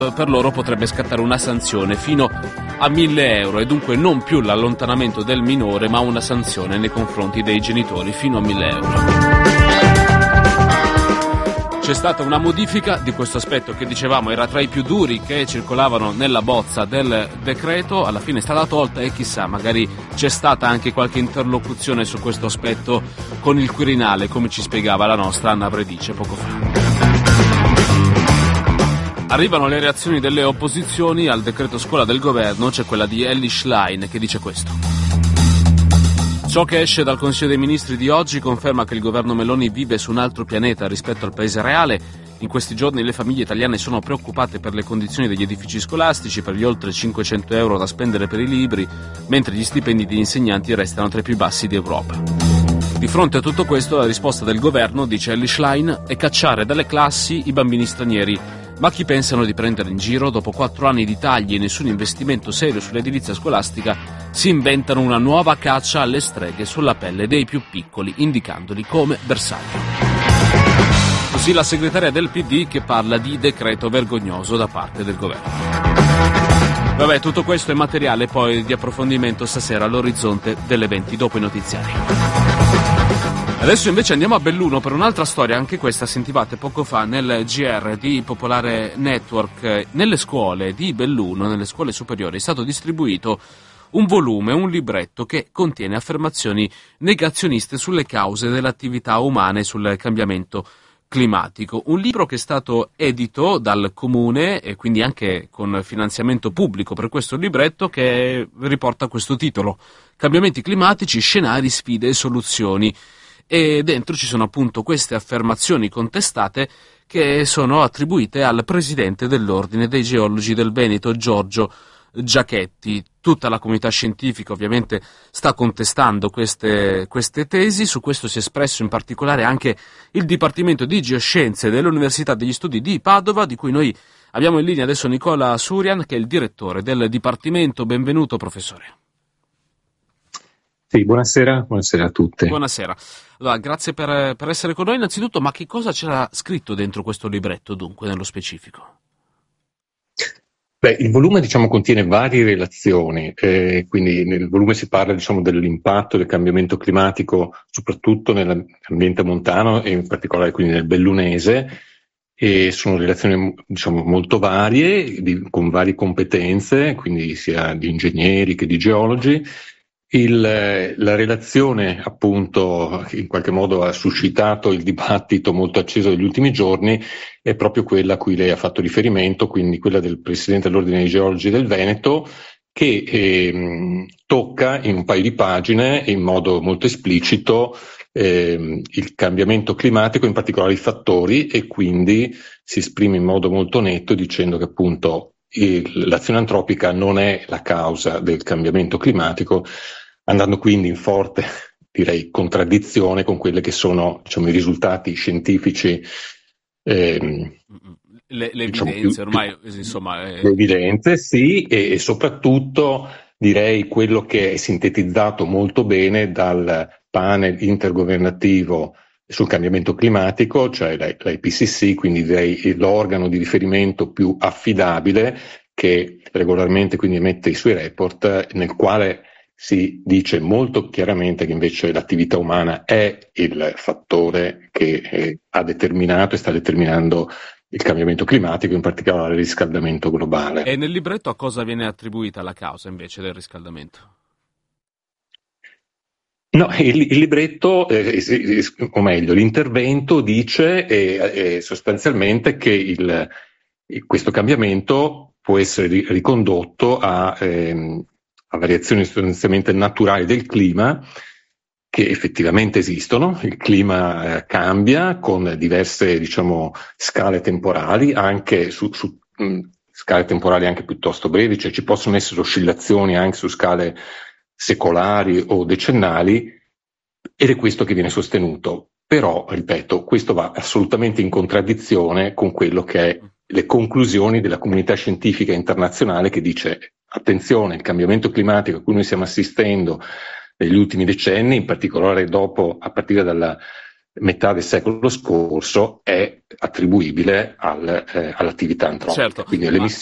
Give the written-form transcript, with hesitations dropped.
per loro potrebbe scattare una sanzione fino a 1.000 euro e dunque non più l'allontanamento del minore ma una sanzione nei confronti dei genitori fino a 1.000 euro. C'è stata una modifica di questo aspetto che dicevamo era tra i più duri che circolavano nella bozza del decreto, alla fine è stata tolta e chissà, magari c'è stata anche qualche interlocuzione su questo aspetto con il Quirinale, come ci spiegava la nostra Anna Bredice poco fa. Arrivano le reazioni delle opposizioni al decreto scuola del governo, c'è quella di Elly Schlein che dice questo. Ciò che esce dal Consiglio dei Ministri di oggi conferma che il governo Meloni vive su un altro pianeta rispetto al paese reale. In questi giorni le famiglie italiane sono preoccupate per le condizioni degli edifici scolastici, per gli oltre 500 euro da spendere per i libri, mentre gli stipendi degli insegnanti restano tra i più bassi d'Europa. Di fronte a tutto questo la risposta del governo, dice Elly Schlein, è cacciare dalle classi i bambini stranieri. Ma chi pensano di prendere in giro? Dopo 4 anni di tagli e nessun investimento serio sull'edilizia scolastica, si inventano una nuova caccia alle streghe sulla pelle dei più piccoli, indicandoli come bersaglio. Così la segretaria del PD che parla di decreto vergognoso da parte del governo. Vabbè, tutto questo è materiale poi di approfondimento stasera all'orizzonte delle 20 dopo i notiziari. Adesso invece andiamo a Belluno per un'altra storia, anche questa sentivate poco fa nel GR di Popolare Network. Nelle scuole di Belluno, nelle scuole superiori, è stato distribuito un volume, un libretto che contiene affermazioni negazioniste sulle cause delle attività umane, sul cambiamento climatico. Un libro che è stato edito dal comune e quindi anche con finanziamento pubblico per questo libretto, che riporta questo titolo: Cambiamenti climatici, scenari, sfide e soluzioni. E dentro ci sono appunto queste affermazioni contestate che sono attribuite al presidente dell'Ordine dei Geologi del Veneto, Giorgio Giachetti. Tutta la comunità scientifica ovviamente sta contestando queste tesi. Su questo si è espresso in particolare anche il Dipartimento di Geoscienze dell'Università degli Studi di Padova, di cui noi abbiamo in linea adesso Nicola Surian, che è il direttore del Dipartimento. Benvenuto, professore. Sì, buonasera a tutti. Buonasera. Allora, grazie per essere con noi. Innanzitutto, ma che cosa c'era scritto dentro questo libretto, dunque, nello specifico? Beh, il volume, contiene varie relazioni, quindi nel volume si parla, dell'impatto del cambiamento climatico, soprattutto nell'ambiente montano e in particolare quindi nel bellunese, e sono relazioni, molto varie, con varie competenze, quindi sia di ingegneri che di geologi. La relazione, appunto, che in qualche modo ha suscitato il dibattito molto acceso degli ultimi giorni, è proprio quella a cui lei ha fatto riferimento, quindi quella del Presidente dell'Ordine dei Geologi del Veneto, che tocca in un paio di pagine in modo molto esplicito il cambiamento climatico, in particolare i fattori, e quindi si esprime in modo molto netto dicendo che appunto l'azione antropica non è la causa del cambiamento climatico, andando quindi in forte, direi, contraddizione con quelle che sono, i risultati scientifici, le evidenze, ormai, insomma. Le evidenze, sì, e soprattutto, direi, quello che è sintetizzato molto bene dal panel intergovernativo sul cambiamento climatico, cioè l'IPCC, quindi direi l'organo di riferimento più affidabile che regolarmente quindi emette i suoi report, nel quale si dice molto chiaramente che invece l'attività umana è il fattore che ha determinato e sta determinando il cambiamento climatico, in particolare il riscaldamento globale. E nel libretto a cosa viene attribuita la causa invece del riscaldamento? No, il libretto, o meglio, l'intervento dice sostanzialmente che questo cambiamento può essere ricondotto a variazioni sostanzialmente naturali del clima, che effettivamente esistono. Il clima cambia con diverse, scale temporali, anche su scale temporali anche piuttosto brevi, cioè ci possono essere oscillazioni anche su scale secolari o decennali, ed è questo che viene sostenuto. Però, ripeto, questo va assolutamente in contraddizione con quello che è le conclusioni della comunità scientifica internazionale, che dice: attenzione, il cambiamento climatico a cui noi stiamo assistendo negli ultimi decenni, in particolare a partire metà del secolo scorso è attribuibile all'attività antropica. Certo, quindi alle